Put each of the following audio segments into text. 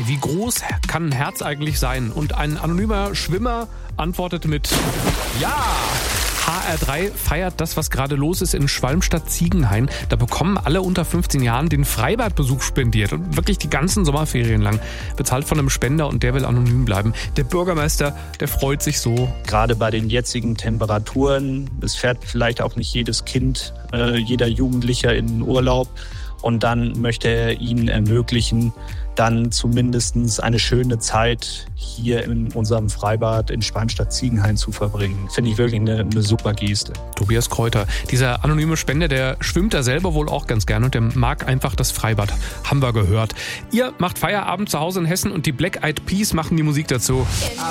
Wie groß kann ein Herz eigentlich sein? Und ein anonymer Schwimmer antwortete mit Ja! HR3 feiert das, was gerade los ist in Schwalmstadt-Ziegenhain. Da bekommen alle unter 15 Jahren den Freibadbesuch spendiert. Und wirklich die ganzen Sommerferien lang. Bezahlt von einem Spender und der will anonym bleiben. Der Bürgermeister, der freut sich so. Gerade bei den jetzigen Temperaturen. Es fährt vielleicht auch nicht jedes Kind, jeder Jugendlicher in den Urlaub. Und dann möchte er ihnen ermöglichen, dann zumindest eine schöne Zeit hier in unserem Freibad in Schwalmstadt-Ziegenhain zu verbringen. Finde ich wirklich eine super Geste. Tobias Kräuter, dieser anonyme Spender, der schwimmt da selber wohl auch ganz gerne und der mag einfach das Freibad. Haben wir gehört. Ihr macht Feierabend zu Hause in Hessen und die Black Eyed Peas machen die Musik dazu.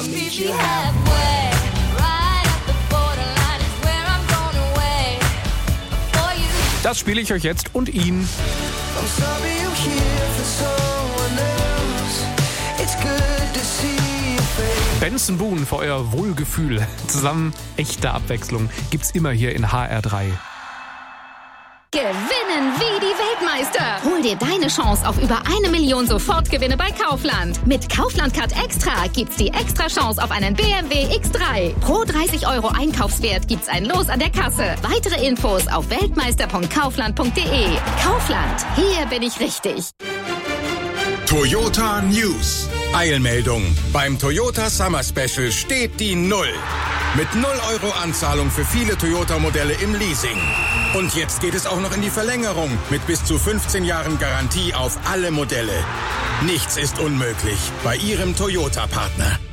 Das spiele ich euch jetzt und ihn. Benson Boone für euer Wohlgefühl. Zusammen echte Abwechslung gibt's immer hier in HR3. Gewinnen wie die Weltmeister. Hol dir deine Chance auf über 1 Million Sofortgewinne bei Kaufland. Mit Kaufland Card Extra gibt's die extra Chance auf einen BMW X3. Pro 30 € Einkaufswert gibt's ein Los an der Kasse. Weitere Infos auf weltmeister.kaufland.de. Kaufland, hier bin ich richtig. Toyota News. Eilmeldung. Beim Toyota Summer Special steht die 0. Mit 0 € Anzahlung für viele Toyota-Modelle im Leasing. Und jetzt geht es auch noch in die Verlängerung mit bis zu 15 Jahren Garantie auf alle Modelle. Nichts ist unmöglich bei Ihrem Toyota-Partner.